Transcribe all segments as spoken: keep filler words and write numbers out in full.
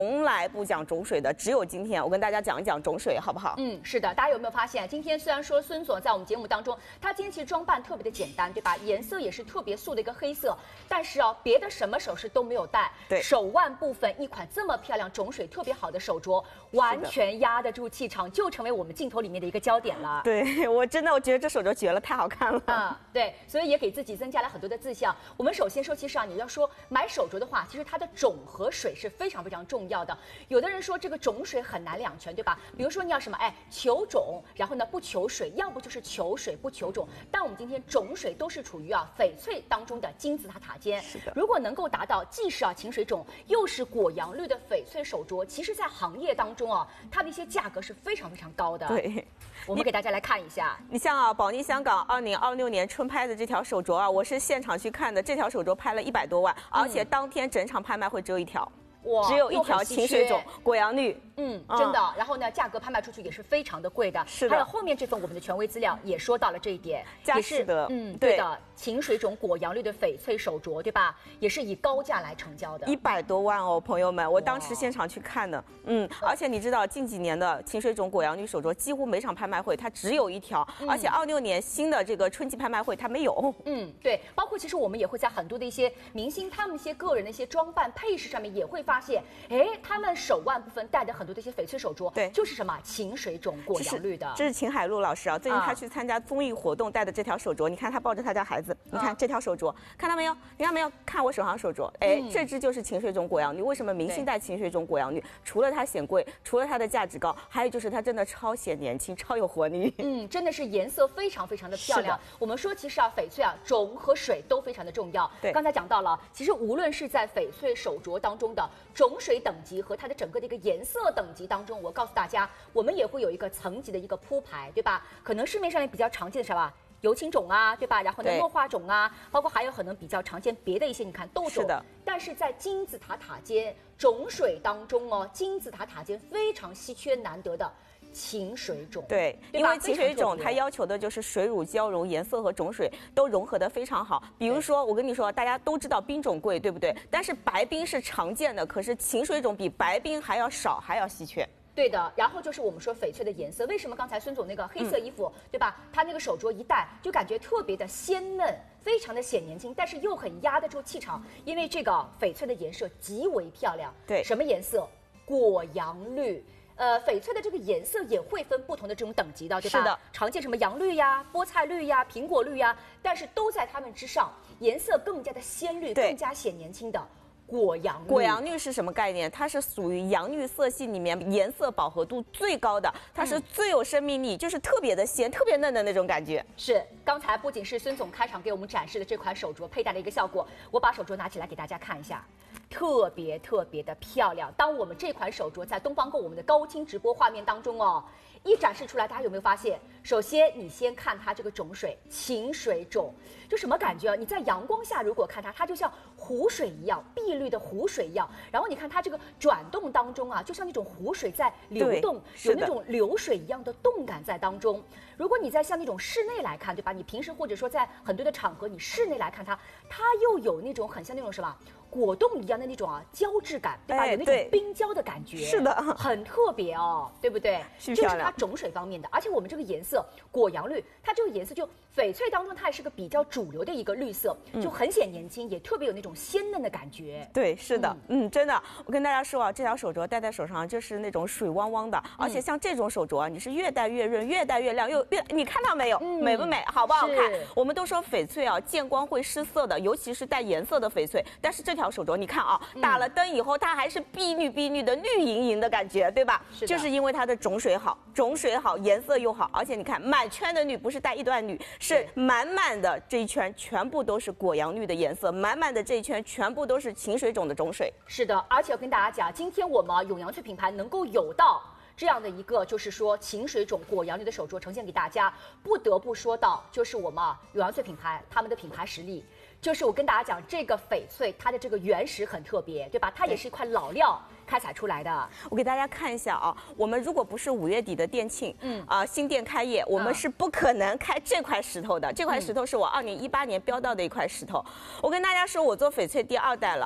从来不讲种水的，只有今天我跟大家讲一讲种水，好不好？ 嗯，是的，大家有没有发现，今天虽然说孙总在我们节目当中，他今天其实装扮特别的简单，对吧？颜色也是特别素的一个黑色，但是哦，别的什么首饰都没有戴。 对， 手腕部分一款这么漂亮、种水特别好的手镯，完全压得住气场，就成为我们镜头里面的一个焦点了。 对我真的我觉得这手镯绝了，太好看了。 啊、嗯，对，所以也给自己增加了很多的自信。我们首先说，其实啊，你要说买手镯的话，其实它的种和水是非常非常重要的。有的人说这个种水很难两全，对吧？比如说你要什么，哎，求种，然后呢不求水，要不就是求水不求种。但我们今天种水都是处于啊翡翠当中的金字塔塔尖。 是的。 如果能够达到既是啊晴水种，又是果阳绿的翡翠手镯，其实在行业当中啊，它的一些价格是非常非常高的。 对， 我们给大家来看一下。 你像啊，宝妮香港二零二六年春拍的这条手镯啊，我是现场去看的，这条手镯拍了一百多万，而且当天整场拍卖会只有一条。 哇， 只有一条晴水种果阳绿， 嗯，真的。然后呢，价格拍卖出去也是非常的贵的。 是的。 还有后面这份我们的权威资料也说到了这一点， 也是的， 嗯，对的，晴水种果阳绿的翡翠手镯，对吧？也是以高价来成交的， 一百多万哦，朋友们，我当时现场去看的，嗯，而且你知道近几年的晴水种果阳绿手镯，几乎每场拍卖会它只有一条，嗯、而且二六年新的这个春季拍卖会它没有， 嗯，对，包括其实我们也会在很多的一些明星他们一些个人的一些装扮配饰上面也会发现，哎。他们手腕部分戴的很多的一些翡翠手镯， 对， 就是什么晴水种果阳绿的。 这是秦海璐老师啊，最近他去参加综艺活动戴的这条手镯，你看他抱着他家孩子，你看这条手镯，看到没有？你看没有？看我手上手镯，哎，嗯、这只就是晴水种果阳绿。为什么明星戴晴水种果阳绿？除了它显贵，除了它的价值高，还有就是它真的超显年轻，超有活力。 嗯，真的是颜色非常非常的漂亮。我们说其实啊，翡翠啊，种和水都非常的重要。 对， 刚才讲到了，其实无论是在翡翠手镯当中的种水等级和它的整个的一个颜色等级当中，我告诉大家，我们也会有一个层级的一个铺排，对吧？可能市面上面比较常见的是吧？油青种啊，对吧？然后呢，糯化种啊，包括还有可能比较常见别的一些，你看豆种。 是的。 但是在金字塔塔尖种水当中哦，金字塔塔尖非常稀缺难得的。晴水种对，因为晴水种它要求的就是水乳交融，颜色和种水都融合得非常好。比如说，我跟你说，大家都知道冰种贵，对不对？但是白冰是常见的，可是晴水种比白冰还要少，还要稀缺。 对的，然后就是我们说翡翠的颜色，为什么刚才孙总那个黑色衣服，嗯、对吧？他那个手镯一戴，就感觉特别的鲜嫩，非常的显年轻，但是又很压得住气场，因为这个翡翠的颜色极为漂亮。 对， 什么颜色？果阳绿。呃，翡翠的这个颜色也会分不同的这种等级的，对吧？ 是的， 常见什么洋绿呀、菠菜绿呀、苹果绿呀，但是都在它们之上，颜色更加的鲜绿，更加显年轻的果阳绿。 果阳绿是什么概念？它是属于洋绿色系里面颜色饱和度最高的，它是最有生命力，嗯、就是特别的鲜、特别嫩的那种感觉。 是，刚才不仅是孙总开场给我们展示的这款手镯佩戴的一个效果，我把手镯拿起来给大家看一下。特别特别的漂亮。当我们这款手镯在东方购我们的高清直播画面当中哦，一展示出来，大家有没有发现？首先，你先看它这个种水，晴水种，就什么感觉啊？你在阳光下如果看它，它就像湖水一样，碧绿的湖水一样。然后你看它这个转动当中啊，就像那种湖水在流动，有那种流水一样的动感在当中。如果你在像那种室内来看，对吧？你平时或者说在很多的场合，你室内来看它，它又有那种很像那种什么？果冻一样的那种啊胶质感，对吧？ 哎、 有那种冰胶的感觉， 是的， 很特别哦，对不对？ 是这是它种水方面的，而且我们这个颜色果阳绿，它这个颜色就翡翠当中它也是个比较主流的一个绿色，就很显年轻，嗯、也特别有那种鲜嫩的感觉。 对，是的，嗯, 嗯，真的，我跟大家说啊，这条手镯戴在手上就是那种水汪汪的，嗯、而且像这种手镯啊，你是越戴越润，越戴越亮，又越你看到没有？嗯、美不美？好不好看？我们都说翡翠啊，见光会失色的，尤其是带颜色的翡翠，但是这条手镯你看啊。打了灯以后，它还是碧绿碧绿的绿莹莹的感觉，对吧？ 是就是因为它的种水好，种水好，颜色又好，而且你看满圈的绿，不是带一段绿，是满满的这一圈全部都是果阳绿的颜色，满满的这一圈全部都是晴水种的种水。 是的，而且我跟大家讲，今天我们永阳翠品牌能够有到这样的一个就是说晴水种果阳绿的手镯呈现给大家，不得不说到就是我们永阳翠品牌他们的品牌实力。就是我跟大家讲，这个翡翠它的这个原石很特别，对吧？它也是一块老料开采出来的。 我给大家看一下啊，我们如果不是五月底的店庆，嗯啊、呃、新店开业，我们是不可能开这块石头的。这块石头是我二零一八年标到的一块石头。我跟大家说，我做翡翠第二代了。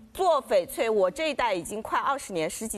做翡翠，我这一代已经快二十年、十几